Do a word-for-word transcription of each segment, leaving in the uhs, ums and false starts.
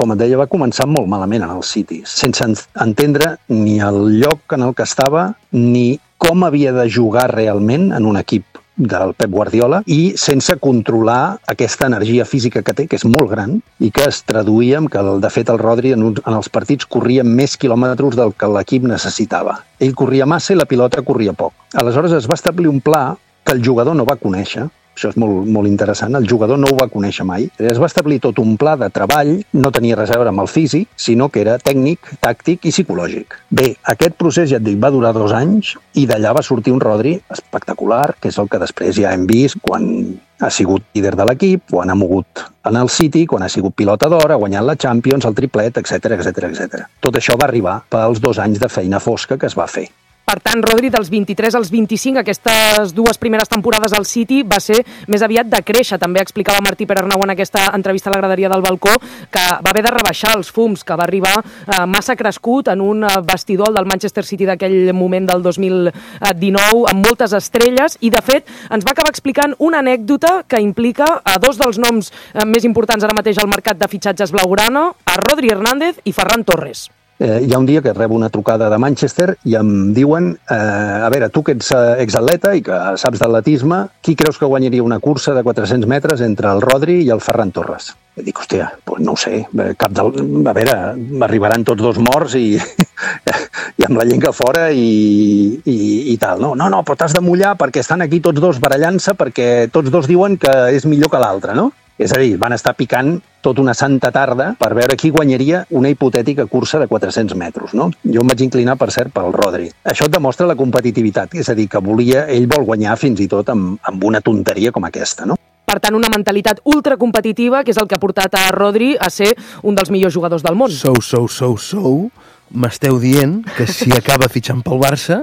com et deia, va començar molt malament en el City, sense entendre ni el lloc en el que estava, ni com havia de jugar realment en un equip del Pep Guardiola i sense controlar aquesta energia física que té, que és molt gran, i que es traduïa en que, de fet, el Rodri en, un, en els partits corria més quilòmetres del que l'equip necessitava. Ell corria massa i la pilota corria poc. Aleshores es va establir un pla que el jugador no va conèixer. Això és molt, molt interessant, el jugador no ho va conèixer mai. Es va establir tot un pla de treball, no tenia res a veure amb el físic, sinó que era tècnic, tàctic i psicològic. Bé, aquest procés, ja et dic, va durar dos anys i d'allà va sortir un Rodri espectacular, que és el que després ja hem vist quan ha sigut líder de l'equip, quan ha mogut en el City, quan ha sigut pilota d'or, ha guanyat la Champions, el triplet, etcètera, etcètera, etcètera. Tot això va arribar pels dos anys de feina fosca que es va fer. Per tant, Rodri, dels vint-i-tres als vint-i-cinc, aquestes dues primeres temporades al City va ser més aviat de créixer. També explicava Martí Pere-Arnau en aquesta entrevista a la graderia del balcó que va haver de rebaixar els fums, que va arribar eh, massa crescut en un vestidor del Manchester City d'aquell moment del dos mil dinou, amb moltes estrelles, i de fet ens va acabar explicant una anècdota que implica a dos dels noms eh, més importants ara mateix al mercat de fitxatges blaugrana, a Rodri Hernández i Ferran Torres. Eh, hi ha un dia que rebo una trucada de Manchester i em diuen, eh, a veure, tu que ets eh, exatleta i que saps d'atletisme, qui creus que guanyaria una cursa de quatre-cents metres entre el Rodri i el Ferran Torres? I dic, hòstia, doncs no ho sé, cap del... a veure, arribaran tots dos morts i, i amb la llengua fora i, i, i tal. No, no, no, però t'has de mullar perquè estan aquí tots dos barallant-se perquè tots dos diuen que és millor que l'altre, no? És a dir, van estar picant tota una santa tarda per veure qui guanyaria una hipotètica cursa de quatre-cents metres, no? Jo em vaig inclinar, per cert, pel Rodri. Això et demostra la competitivitat, és a dir, que volia, ell vol guanyar fins i tot amb, amb una tonteria com aquesta, no? Per tant, una mentalitat ultracompetitiva, que és el que ha portat a Rodri a ser un dels millors jugadors del món. Sou, sou, sou, sou. M'esteu dient que si acaba fitxant pel Barça,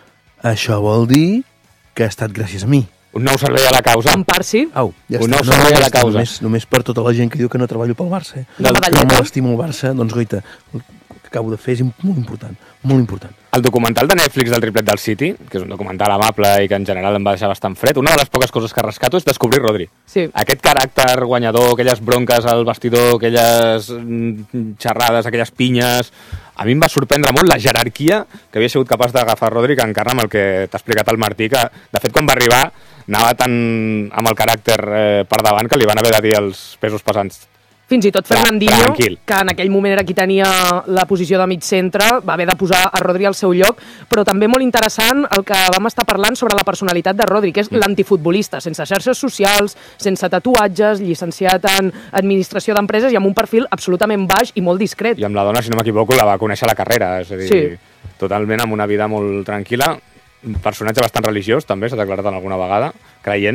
això vol dir que ha estat gràcies a mi. Un nou servei a la causa. En part, sí. Au, ja un està. nou servei no, a la causa. Només, només per tota la gent que diu que no treballo pel Barça. Eh? Una No medalleta. m'estimo el Barça, doncs goita, el que acabo de fer és molt important, molt important. El documental de Netflix del triplet del City, que és un documental amable i que en general em va deixar bastant fred, una de les poques coses que rescato és descobrir Rodri. Sí. Aquest caràcter guanyador, aquelles bronques al vestidor, aquelles mm, xerrades, aquelles pinyes... A mi em va sorprendre molt la jerarquia que havia sigut capaç d'agafar Rodri, que encara amb el que t'ha explicat el Martí, que de fet quan va arribar anava tan amb el caràcter eh, per davant que li van haver de dir els pesos pesants. Fins i tot Fernandinho, Tranquil. que en aquell moment era qui tenia la posició de mig centre, va haver de posar a Rodri al seu lloc, però també molt interessant el que vam estar parlant sobre la personalitat de Rodri, que és mm. l'antifutbolista, sense xarxes socials, sense tatuatges, llicenciat en administració d'empreses i amb un perfil absolutament baix i molt discret. I amb la dona, si no m'equivoco, la va conèixer a la carrera, és a dir, sí. Totalment amb una vida molt tranquil·la, un personatge bastant religiós, també, s'ha declarat en alguna vegada, creient.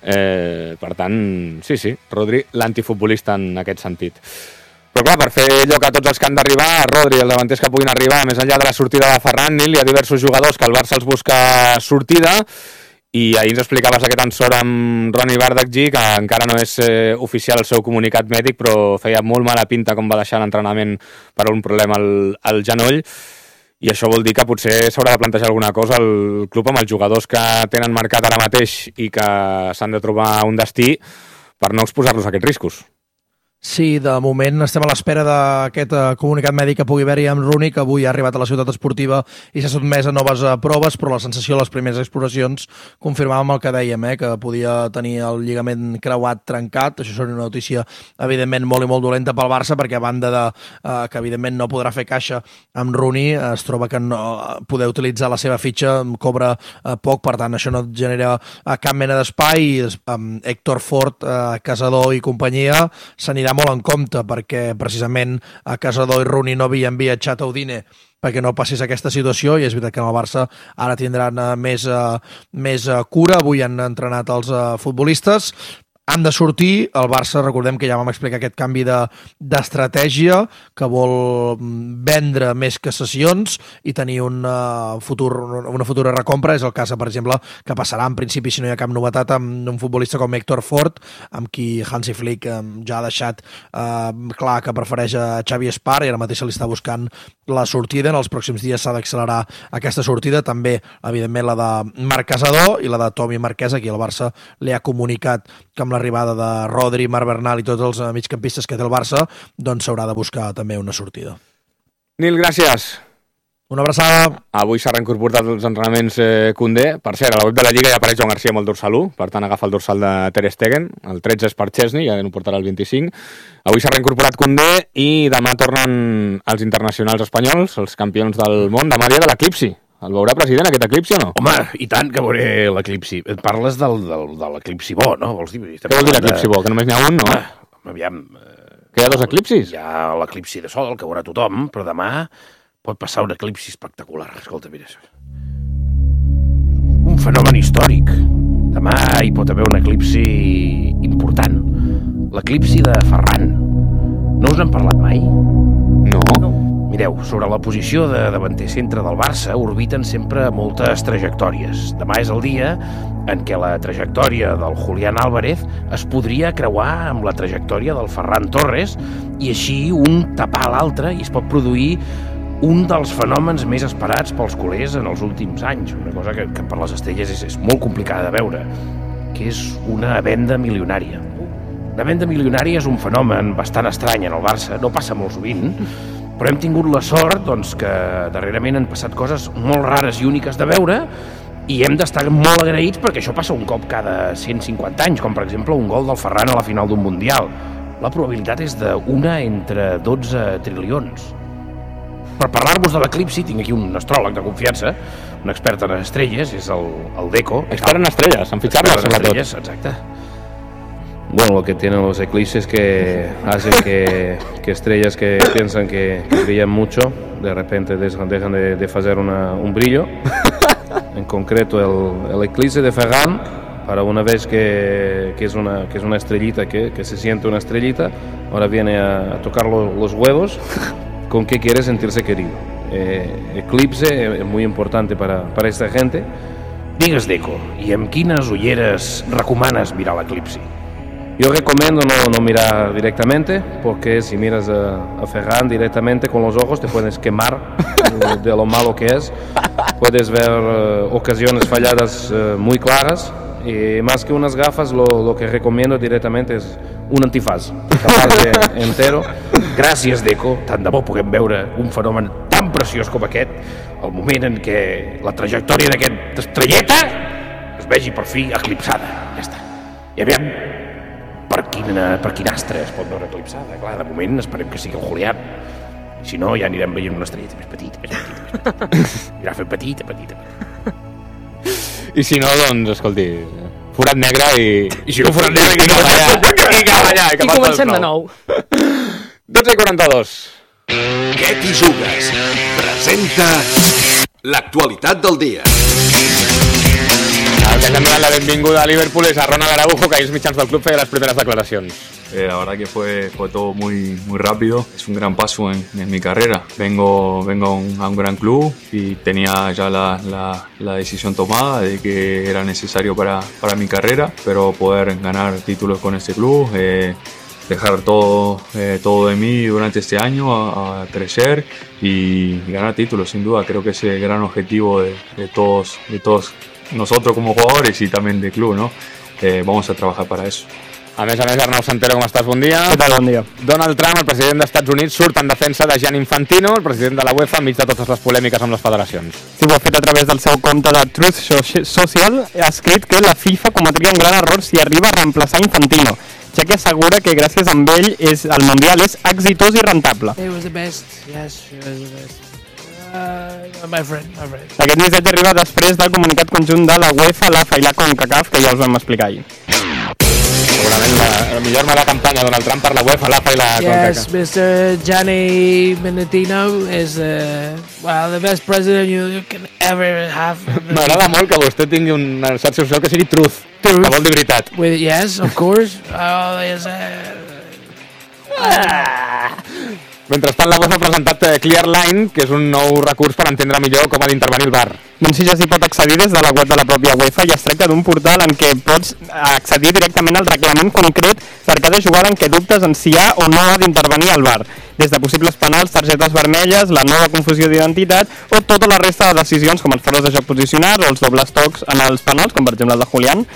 Eh, per tant, sí, sí, Rodri, l'antifutbolista en aquest sentit. Però clar, per fer allò que tots els que han d'arribar, Rodri, els davanters que puguin arribar, més enllà de la sortida de Ferran Nil, hi ha diversos jugadors que el Barça els busca sortida, i ahir ens explicaves aquest ensort amb Ronny Bardakji, que encara no és eh, oficial el seu comunicat mèdic, però feia molt mala pinta com va deixar l'entrenament per un problema al, al genoll. I això vol dir que potser s'haurà de plantejar alguna cosa al club amb els jugadors que tenen marcat ara mateix i que s'han de trobar un destí per no exposar-los a aquests riscos. Sí, de moment estem a l'espera d'aquest uh, comunicat mèdic que pugui haver-hi amb Rooney, que avui ha arribat a la ciutat esportiva i s'ha sotmès a noves uh, proves, però la sensació de les primeres exploracions confirmàvem el que dèiem, eh, que podia tenir el lligament creuat trencat. Això seria una notícia evidentment molt i molt dolenta pel Barça, perquè a banda de uh, que evidentment no podrà fer caixa amb Rooney, uh, es troba que no poder utilitzar la seva fitxa cobra uh, poc, per tant això no genera uh, cap mena d'espai, i um, Héctor Fort, uh, Casador i companyia s'anirà molt en compte, perquè precisament a Casador i Rooney no havien viatjat a Udine perquè no passés aquesta situació, i és veritat que en el Barça ara tindran uh, més, uh, més uh, cura. Avui han entrenat els uh, futbolistes. Han de sortir. El Barça, recordem que ja vam explicar aquest canvi de, d'estratègia, que vol vendre més que cessions i tenir una, futur, una futura recompra. És el cas, per exemple, que passarà en principi, si no hi ha cap novetat, amb un futbolista com Héctor Fort, amb qui Hansi Flick eh, ja ha deixat eh, clar que prefereix a Xavi Espar, i ara mateix se li està buscant la sortida. En els pròxims dies s'ha d'accelerar aquesta sortida. També, evidentment, la de Marc Casador i la de Tomi Marquès, a qui el Barça li ha comunicat que amb la amb l'arribada de Rodri, Marc Bernal i tots els migcampistes que té el Barça, doncs s'haurà de buscar també una sortida. Nil, gràcies. Una abraçada. Avui s'ha reincorporat als entrenaments eh, Koundé. Per cert, a la web de la Lliga ja apareix Joan Garcia amb el dorsal u, per tant agafa el dorsal de Ter Stegen. El tretze és per Chesney, ja no portarà el vint-i-cinc. Avui s'ha reincorporat Koundé i demà tornen els internacionals espanyols, els campions del món. Demà dia de l'eclipsi. El veurà, president, aquest eclipsi o no? Home, i tant que veuré l'eclipsi. Et parles del, del, de l'eclipsi bo, no? Vols dir? Què vol dir l'eclipsi bo? Que només n'hi ha un, no? Ah, aviam... Eh, que hi ha dos eclipsis? Hi ha l'eclipsi de sol, que veurà tothom, però demà pot passar un eclipsi espectacular. Escolta, mira això. Un fenomen històric. Demà hi pot haver un eclipsi important. L'eclipsi de Ferran. No us n'han parlat mai? No. Mireu, sobre la posició de davanter centre del Barça orbiten sempre moltes trajectòries. Demà és el dia en què la trajectòria del Julián Álvarez es podria creuar amb la trajectòria del Ferran Torres i així un tapar l'altre i es pot produir un dels fenòmens més esperats pels culers en els últims anys, una cosa que, que per les estrelles és, és molt complicada de veure, que és una venda milionària. La venda milionària és un fenomen bastant estrany en el Barça, no passa molt sovint, però hem tingut la sort doncs, que darrerament han passat coses molt rares i úniques de veure i hem d'estar molt agraïts perquè això passa un cop cada cent cinquanta anys, com per exemple un gol del Ferran a la final d'un Mundial. La probabilitat és d'una entre dotze trilions. Per parlar-vos de l'eclipsi, tinc aquí un astròleg de confiança, un expert en estrelles, és el, el Deco. Expert en estrelles, en fichar-les, sobretot. Exacte. Bueno, lo que tienen los eclipses que hacen que, que estrellas que piensan que, que brillan mucho, de repente dejan, dejan de, de hacer una, un brillo. En concreto, el, el eclipse de Ferran, para una vez que, que, es, una, que es una estrellita, que, que se siente una estrellita, ahora viene a, a tocar lo, los huevos. ¿Con qué quiere sentirse querido? Eh, eclipse es muy importante para, para esta gente. Digues, Deco, i amb quines ulleres recomanes mirar l'eclipsi? Yo recomiendo no, no mirar directamente, porque si miras a, a Ferran directamente con los ojos te puedes quemar de, de lo malo que es. Puedes ver uh, ocasiones falladas uh, muy claras. Y más que unas gafas, lo, lo que recomiendo directamente es un antifaz, de entero. Gràcies, Deco. Tant de bo puguem veure un fenomen tan preciós com aquest, el moment en què la trajectòria d'aquesta estrelleta es vegi per fi eclipsada. Ja està. I aviam per quin, per quin astre es pot veure eclipsada. Clar, de moment esperem que sigui el Julián. Si no, ja anirem veient una estrelleta més petita, més petita, més petita. Anirà fent petita, petita, petita. I si no, doncs, escolti, forat negre i... I si no forat negre, i cap allà, i cap allà. I comencem de nou. dotze i quaranta-dos. Què t'hi jugues? Presenta l'actualitat del dia. El que ens ha donat la benvinguda a Liverpool és a Ronald Araujo, que ahir els mitjans del club feia les primeres declaracions. Eh, la verdad que fue, fue todo muy, muy rápido. Es un gran paso en, en mi carrera. Vengo, vengo a, un, a un gran club y tenía ya la, la, la decisión tomada de que era necesario para, para mi carrera, pero poder ganar títulos con este club, eh, dejar todo, eh, todo de mí durante este año, a, a crecer y, y ganar títulos, sin duda. Creo que ese es el gran objetivo de, de, todos, de todos nosotros como jugadores y también del club, ¿no? Eh, vamos a trabajar para eso. A més a més, Arnau Santero, com estàs? Bon dia. Què tal? Bon dia. Donald Trump, el president dels Estats Units, surt en defensa de Gianni Infantino, el president de la UEFA, enmig de totes les polèmiques amb les federacions. Sí, ho ha fet a través del seu compte de Truth Social. Ha escrit que la FIFA cometria un gran error si arriba a reemplaçar Infantino, ja que assegura que gràcies a ell és, el Mundial és exitós i rentable. It was the best. Yes, it was the best. Uh, my friend, my friend. Aquest missatge arriba després del comunicat conjunt de la UEFA, l'AFA i la CONCACAF, que ja us vam explicar ahir. Segurament la, la millor mala campanya Donald Trump per la UEFA, l'AFA i la CONCACAF. Yes, mister Gianni Infantino is uh, well, the best president you can ever have. M'agrada molt que vostè tingui una xarxa social que sigui Truth, Truth. que vol dir veritat. With, yes, of course. Oh, yes, uh, ah. Mentrestant, la UEFA ha presentat Clear Line, que és un nou recurs per entendre millor com ha d'intervenir el V A R. Doncs sí, ja s'hi pot accedir des de la web de la pròpia UEFA i es tracta d'un portal en què pots accedir directament al reglament concret per cada jugada en què dubtes en si ha o no ha d'intervenir el V A R, des de possibles penals, targetes vermelles, la nova confusió d'identitat o tota la resta de decisions com els fores de joc posicionats o els dobles tocs en els penals, com per exemple el de Julián.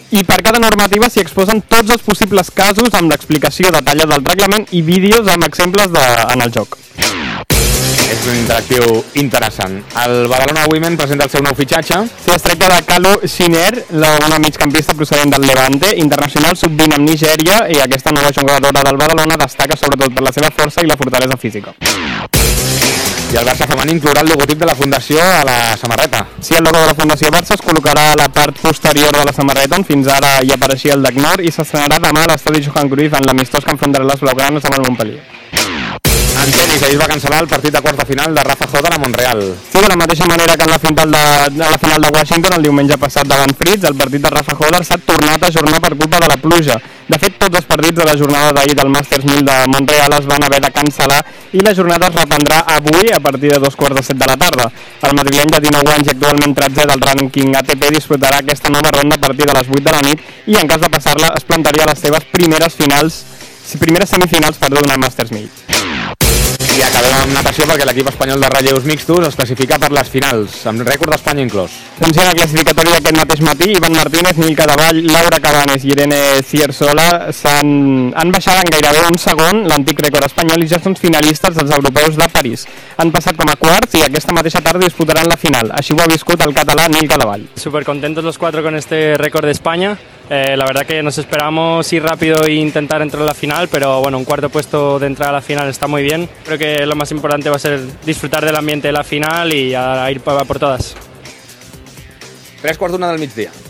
I per cada normativa s'hi exposen tots els possibles casos amb l'explicació detallada del reglament i vídeos amb exemples de, en el joc. És un interactiu interessant. El Badalona Women presenta el seu nou fitxatge. Sí, es tracta de Kalu Shiner, una migcampista procedent del Levante, internacional sub vint amb Nigèria, i aquesta nova jugadora del Badalona destaca sobretot per la seva força i la fortalesa física. I el Barça femení inclourà el logotip de la Fundació a la samarreta. Sí, el logo de la Fundació Barça es col·locarà a la part posterior de la samarreta, on fins ara hi apareixia el d'Agnor, i s'estrenarà demà a l'estadi Johan Cruyff en l'amistós que enfrontarà les blaugranes amb el Montpellier. En tenis, ahir es va cancel·lar el partit de quarta final de Rafa Hodder a Montreal. Sí, de la mateixa manera que en la final de, de, la final de Washington el diumenge passat davant Fritz, el partit de Rafa Hodder s'ha tornat a ajornar per culpa de la pluja. De fet, tots els partits de la jornada d'ahir del Masters mil de Montreal es van haver de cancel·lar i la jornada es reprendrà avui a partir de dos quarts de set de la tarda. El madrileny de dinou anys i actualment tretzè del rànquing A T P disputarà aquesta nova ronda a partir de les vuit de la nit i en cas de passar-la es plantaria les seves primeres finals, primeres semifinals perdó, d'una Masters mil. I acabem amb natació perquè l'equip espanyol de relleus mixtos es classifica per les finals, amb rècord d'Espanya inclòs. Doncs ja la classificatòria d'aquest mateix matí, Ivan Martínez, Nil Cadavall, Laura Cabanes i Irene Ciersola s'han han baixat en gairebé un segon l'antic rècord espanyol i ja són finalistes dels europeus de París. Han passat com a quarts i aquesta mateixa tarda disputaran la final. Així ho ha viscut el català Nil Cadavall. Súper contentos los cuatro con este récord de España. Eh, la verdad que nos esperamos ir rápido e intentar entrar a la final, pero bueno, un cuarto puesto de entrar a la final está muy bien. Creo que lo más importante va a ser disfrutar del ambiente de la final y a ir por todas. Tres quarts d'una del migdia.